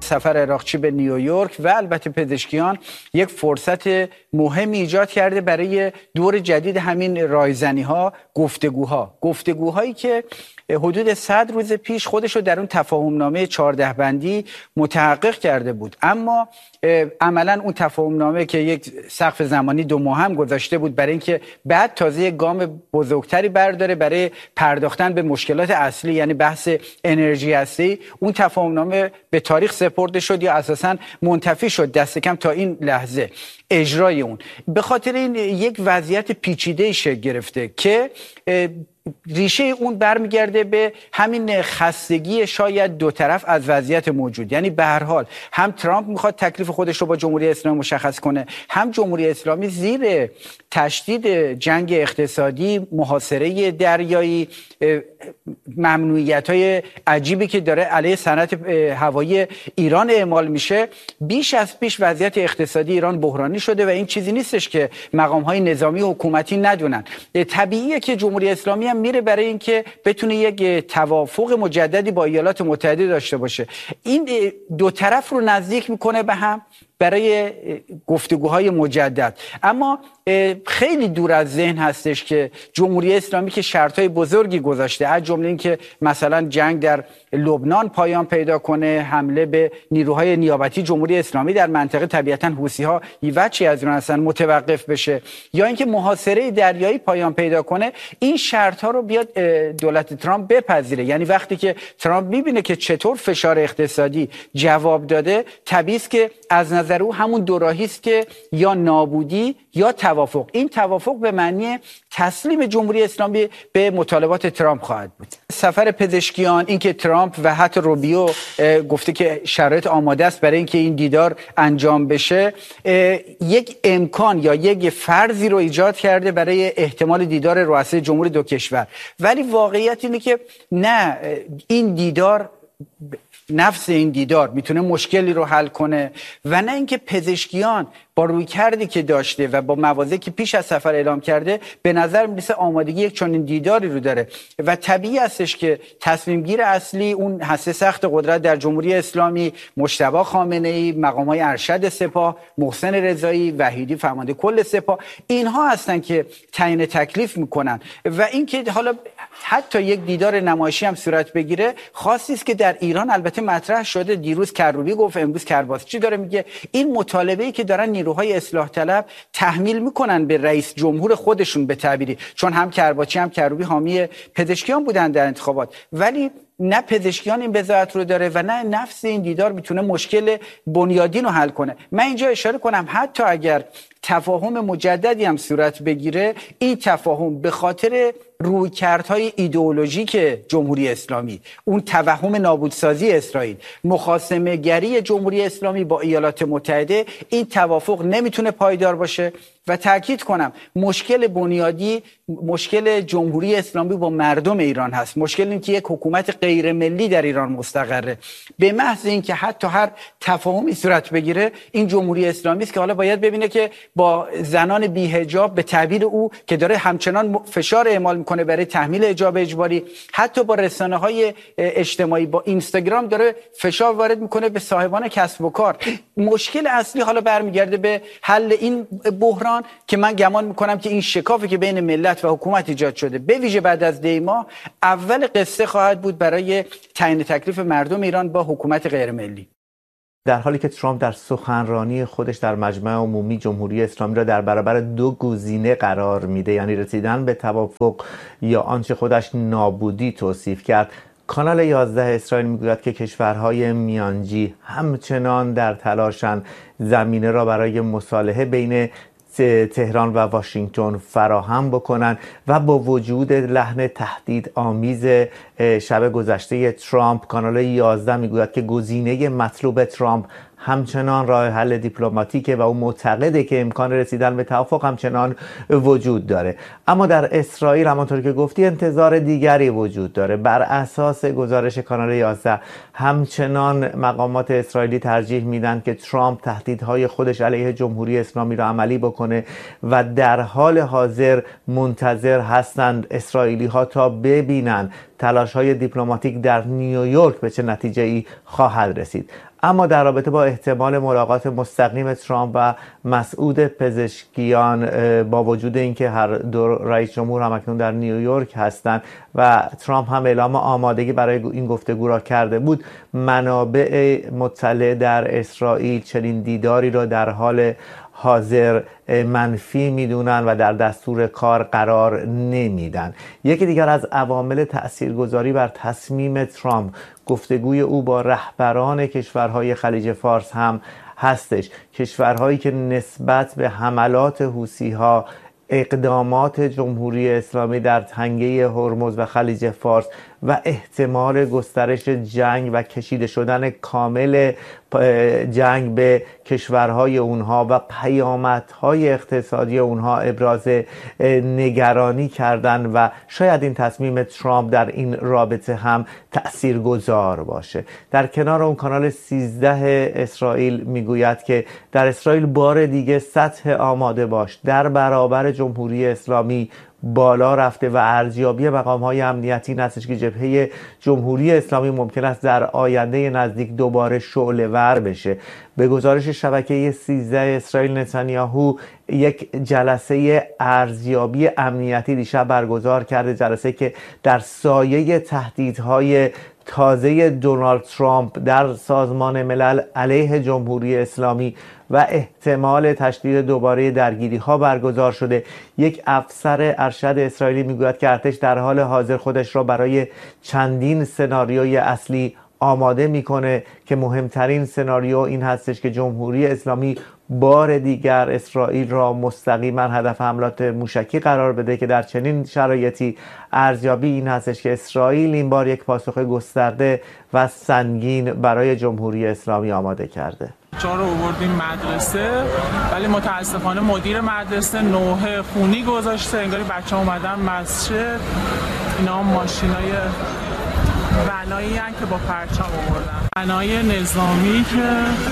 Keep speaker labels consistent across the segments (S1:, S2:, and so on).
S1: سفر عراقچی به نیویورک و البته پزشکیان یک فرصت مهمی ایجاد کرده برای دور جدید همین رایزنی‌ها، گفتگوهایی که حدود 100 روز پیش خودش رو در اون تفاهمنامه 14 بندی متحقق کرده بود. اما عملا اون تفاهمنامه که یک سقف زمانی 2 ماه هم گذاشته بود برای اینکه بعد تازه یک گام بزرگتری برداره برای پرداختن به مشکلات اصلی، یعنی بحث انرژی هستی، اون تفاهمنامه به تاریخ سپرده شد یا اساساً منتفی شد دست کم تا این لحظه اجرای اون. به خاطر این یک وضعیت پیچیده شکل گرفته که ریشه اون برمیگرده به همین خستگی شاید دو طرف از وضعیت موجود. یعنی به هر حال هم ترامپ میخواد تکلیف خودش رو با جمهوری اسلامی مشخص کنه، هم جمهوری اسلامی زیر تشدید جنگ اقتصادی، محاصره دریایی، ممنوعیت‌های عجیبی که داره علیه صنعت هوایی ایران اعمال میشه، بیش از پیش وضعیت اقتصادی ایران بحرانی شده و این چیزی نیستش که مقام‌های نظامی و حکومتی ندونن. طبیعیه که جمهوری اسلامی هم میره برای اینکه بتونه یک توافق مجددی با ایالات متحده داشته باشه. این دو طرف رو نزدیک میکنه به هم برای گفتگوهای مجدد. اما خیلی دور از ذهن هستش که جمهوری اسلامی که شرطهای بزرگی گذاشته، از جمله این که مثلا جنگ در لبنان پایان پیدا کنه، حمله به نیروهای نیابتی جمهوری اسلامی در منطقه، طبیعتا حوثی‌ها وجهی از اون هستن، متوقف بشه، یا اینکه محاصره دریایی پایان پیدا کنه، این شرطها رو بیاد دولت ترامپ بپذیره. یعنی وقتی که ترامپ میبینه که چطور فشار اقتصادی جواب داده، طبیعی است که از نظر او همون دوراهی است که یا نابودی یا توافق. این توافق به معنی تسلیم جمهوری اسلامی به مطالبات ترامپ خواهد بود. سفر پزشکیان، اینکه ترامپ و حتی روبیو گفته که شرایط آماده است برای اینکه این دیدار انجام بشه، یک امکان یا یک فرضی رو ایجاد کرده برای احتمال دیدار رؤسای جمهور دو کشور. ولی واقعیت اینه که نه، این دیدار، نفس این دیدار میتونه مشکلی رو حل کنه و نه اینکه پزشکیان با رویکردی که داشته و با مواضعی که پیش از سفر اعلام کرده به نظر میرسه آمادگی یک چنین دیداری رو داره و طبیعی هستش که تصمیم گیر اصلی اون هسته سخت قدرت در جمهوری اسلامی، مجتبی خامنه‌ای، مقام‌های ارشد سپاه، محسن رضایی، وحیدی فرمانده کل سپاه، اینها هستن که تعیین تکلیف میکنن. و اینکه حالا حتی یک دیدار نمایشی هم صورت بگیره، خاصی است که در ایران البته مطرح شده. دیروز کروبی گفت، امروز کرباسچی داره میگه این مطالبه‌ای که دارن نیروهای اصلاح طلب تحمیل میکنن به رئیس جمهور خودشون به تعبیری، چون هم کرباسچی هم کروبی حامی پزشکیان بودن در انتخابات، ولی نه پزشکیان این بضاعت رو داره و نه نفس این دیدار میتونه مشکل بنیادین رو حل کنه. من اینجا اشاره کنم حتی اگر تفاهم مجددی هم صورت بگیره، این تفاهم به خاطر رویکردهای ایدئولوژیک جمهوری اسلامی، اون توهم نابودسازی اسرائیل، مخاصمه گری جمهوری اسلامی با ایالات متحده، این توافق نمیتونه پایدار باشه. و تاکید کنم مشکل بنیادی مشکل جمهوری اسلامی با مردم ایران هست. مشکل این که یک حکومت غیر ملی در ایران مستقره. به محض اینکه حتی هر تفاهمی صورت بگیره، این جمهوری اسلامی است که حالا باید ببینه که با زنان بی حجاب به تعبیر او که داره همچنان فشار اعمال میکنه برای تحمیل حجاب اجباری، حتی با رسانه‌های اجتماعی، با اینستاگرام داره فشار وارد میکنه به صاحبان کسب و کار. مشکل اصلی حالا برمیگرده به حل این بحران که من گمان میکنم که این شکافی که بین ملت و حکومت ایجاد شده، به ویژه بعد از دیما، اول قصه خواهد بود برای تعیین تکلیف مردم ایران با حکومت غیر ملی.
S2: در حالی که ترامپ در سخنرانی خودش در مجمع عمومی جمهوری اسلامی را در برابر دو گزینه قرار میده، یعنی رسیدن به توافق یا آنچه خودش نابودی توصیف کرد، کانال 11 اسرائیل میگوید که کشورهای میانجی همچنان در تلاشند زمینه را برای مصالحه بین تهران و واشنگتن فراهم بکنن و با وجود لحن تهدید آمیز شب گذشته ترامپ، کانال 11 میگوید که گزینه مطلوب ترامپ همچنان راه حل دیپلماتیکه و او معتقده که امکان رسیدن به توافق همچنان وجود داره. اما در اسرائیل همانطور که گفتی انتظار دیگری وجود داره. بر اساس گزارش کانال 11 همچنان مقامات اسرائیلی ترجیح میدن که ترامپ تهدیدهای خودش علیه جمهوری اسلامی را عملی بکنه و در حال حاضر منتظر هستند اسرائیلی ها تا ببینن تلاش های دیپلماتیک در نیویورک به چه نتیجه ای خواهد رسید. اما در رابطه با احتمال ملاقات مستقیم ترامپ و مسعود پزشکیان، با وجود اینکه هر دو رئیس جمهور هم اکنون در نیویورک هستند و ترامپ هم اعلام آمادگی برای این گفتگو را کرده بود، منابع مطلع در اسرائیل چنین دیداری را در حال حاضر منفی میدونن و در دستور کار قرار نمیدن. یکی دیگر از عوامل تاثیرگذاری بر تصمیم ترامپ گفتگوی او با رهبران کشورهای خلیج فارس هم هستش، کشورهایی که نسبت به حملات حوثی‌ها، اقدامات جمهوری اسلامی در تنگه هرمز و خلیج فارس و احتمال گسترش جنگ و کشیده شدن کامل جنگ به کشورهای اونها و پیامدهای اقتصادی اونها ابراز نگرانی کردن و شاید این تصمیم ترامپ در این رابطه هم تأثیرگذار باشه. در کنار اون کانال 13 اسرائیل میگوید که در اسرائیل بار دیگه سطح آماده باش در برابر جمهوری اسلامی بالا رفته و ارزیابی مقام‌های امنیتی این هستش که جبهه جمهوری اسلامی ممکن است در آینده نزدیک دوباره شعله‌ور بشه. به گزارش شبکه 13 اسرائیل، نتانیاهو یک جلسه ارزیابی امنیتی دیشب برگزار کرده، جلسه که در سایه تهدیدهای تازه دونالد ترامپ در سازمان ملل علیه جمهوری اسلامی و احتمال تشدید دوباره درگیری ها برگزار شده. یک افسر ارشد اسرائیلی میگوید که ارتش در حال حاضر خودش را برای چندین سناریوی اصلی آماده میکنه که مهمترین سناریو این هستش که جمهوری اسلامی بار دیگر اسرائیل را مستقیما هدف حملات موشکی قرار بده که در چنین شرایطی ارزیابی این هستش که اسرائیل این بار یک پاسخ گسترده و سنگین برای جمهوری اسلامی آماده کرده.
S3: بچه‌ها رو آوردیم مدرسه ولی متاسفانه مدیر مدرسه نوحه خونی گذاشته، انگاری بچه‌ها اومدن مسجد. اینا ماشینای بنایی هستن که با پرچم آوردن، بنای نظامی که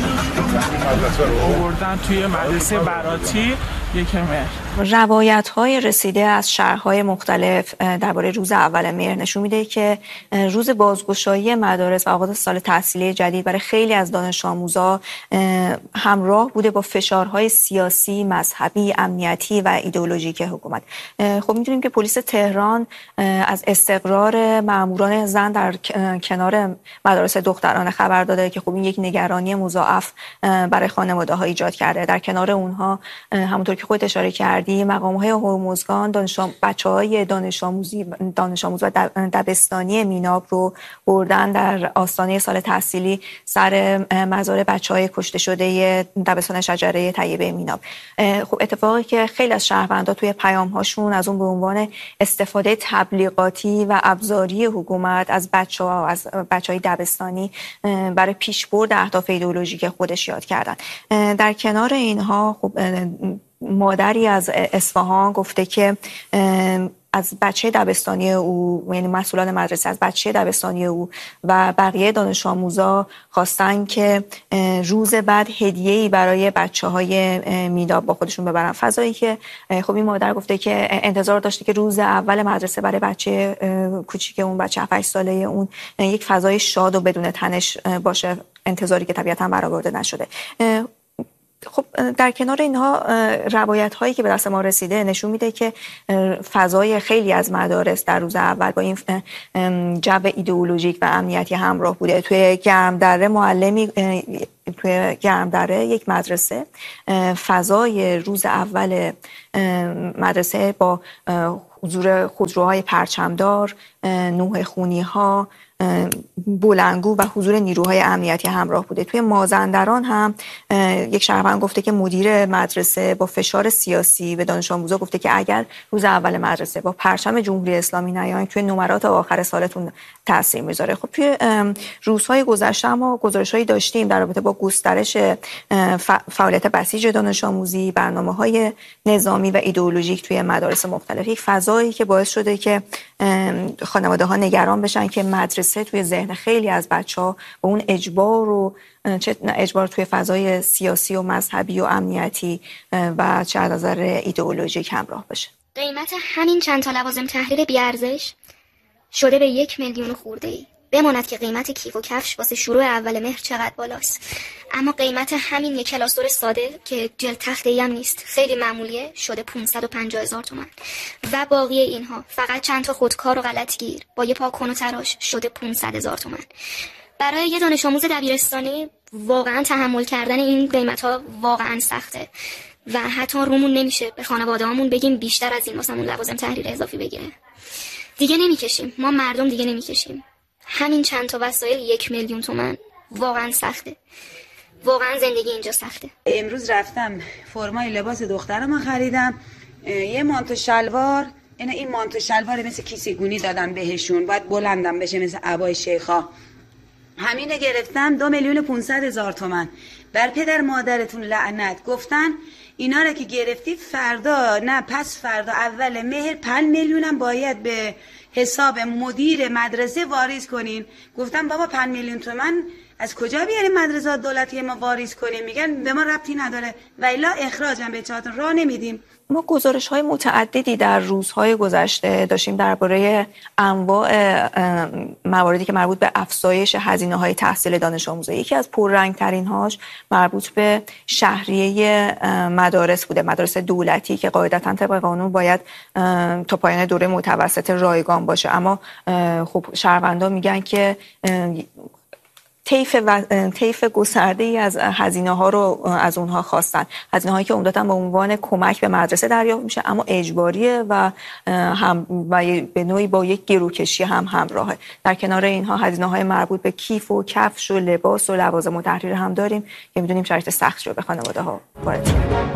S3: آوردن توی مدرسه براتی یک مهر.
S4: روایت‌های رسیده از شهرهای مختلف درباره روز اول مهر نشون میده که روز بازگشایی مدارس و آغاز سال تحصیلی جدید برای خیلی از دانش آموزا همراه بوده با فشارهای سیاسی، مذهبی، امنیتی و ایدئولوژیک حکومت. خب میدونیم که پلیس تهران از استقرار ماموران زن در کنار مدارس دخترانه خبر داده که خب این یک نگرانی مضاعف برای خانواده‌ها ایجاد کرده. در کنار اونها همونطور که خودت اشاره کردی مقام‌های هرمزگان بچه‌های دانش آموز و دبستانی میناب رو بردن در آستانه سال تحصیلی سر مزار بچه‌های کشته شده دبستان شجره طیبه میناب. خب اتفاقی که خیلی از شهروندان توی پیام‌هاشون از اون به عنوان استفاده تبلیغاتی و ابزاری حکومت از بچه‌های دبستانی برای پیشبرد اهداف ایدئولوژیک خودش یاد کردن. در کنار اینها خب مادری از اصفهان گفته که از بچه دبستانی او، یعنی مسئولان مدرسه از بچه دبستانی او و بقیه دانش آموزا خواستن که روز بعد هدیه‌ای برای بچه‌های میداب با خودشون ببرن. فضایی که خب این مادر گفته که انتظار داشته که روز اول مدرسه برای بچه کوچیک اون، بچه 7-8 ساله اون، یک فضای شاد و بدون تنش باشه، انتظاری که طبیعتاً برآورده نشده. خب در کنار اینها روایت هایی که به دست ما رسیده نشون میده که فضای خیلی از مدارس در روز اول با این جو ایدئولوژیک و امنیتی همراه بوده. توی گرمدره یک مدرسه فضای روز اول مدرسه با حضور خودروهای پرچمدار، نوحه خونی ها، بلندگو و حضور نیروهای امنیتی همراه بوده. توی مازندران هم یک شهروند گفته که مدیر مدرسه با فشار سیاسی به دانش آموزا گفته که اگر روز اول مدرسه با پرچم جمهوری اسلامی نیاین توی نمرات آخر سالتون تاثیر میذاره. خب توی روزهای گذشته ما گزارش‌هایی داشتیم در رابطه با گسترش فعالیت بسیج دانش آموزی، برنامه‌های نظامی و ایدئولوژیک توی مدارس مختلف. یک فضایی که باعث شده که خانواده‌ها نگران بشن که مدرسه توی ذهن خیلی از بچه‌ها با اون اجبار توی فضای سیاسی و مذهبی و امنیتی و چه از نظر ایدئولوژیک همراه بشه.
S5: قیمت همین چند تا لوازم تحریر بی‌ارزش شده به 1,000,000 خورده ای. بماند که قیمت کیف و کفش واسه شروع اول مهر چقدر بالاست، اما قیمت همین یک کلاسور ساده که جلد تخته‌ای هم نیست، خیلی معمولیه، شده 550,000 تومان و باقی اینها فقط چند تا خودکار و غلطگیر با یه پاکن و تراش شده 500,000 تومان. برای یه دانش آموز دبیرستانی واقعا تحمل کردن این قیمت‌ها واقعا سخته و حتی رومون نمیشه به خانواده‌هامون بگیم بیشتر از این واسمون لوازم تحریر اضافی بگیره. دیگه نمیکشیم، ما مردم دیگه نمیکشیم. همین چند تا وسایل 1,000,000 تومان واقعا سخته. واقعا زندگی اینجا سخته.
S6: امروز رفتم فرمای لباس دخترمو خریدم، یه مانتو شلوار، این مانتو شلوار مثل کیسه گونی دادم بهشون، باید بلندم بشه مثل عبای شیخا. همینه گرفتم 2,500,000 تومان. بر پدر مادرتون لعنت. گفتن اینا رو که گرفتی فردا نه پس فردا اول مهر 5 میلیونم باید به حساب مدیر مدرسه واریز کنین. گفتم بابا 5 میلیون تومان از کجا بیاریم مدرسه دولتی ما واریز کنیم؟ میگن به ما ربطی نداره و الا اخراجم به چهاتون راه نمیدیم.
S4: ما گزارش‌های متعددی در روزهای گذشته داشتیم درباره انواع مواردی که مربوط به افزایش هزینه‌های تحصیل دانش آموزی. یکی از پررنگ‌ترین‌هاش مربوط به شهریه مدارس بوده، مدارس دولتی که قاعدتاً طبق قانون باید تا پایان دوره متوسط رایگان باشه، اما خب شهروندان میگن که طیف گسترده‌ای از هزینه‌ها رو از اونها خواستن، هزینه‌هایی که عمدتاً به عنوان کمک به مدرسه دریافت میشه اما اجباریه و به نوعی با یک گروکشی هم همراهه. در کنار اینها هزینه‌های مربوط به کیف و کفش و لباس و لوازم و تحریر هم داریم که می‌دونیم شرایط سخت رو به خانواده‌ها وارد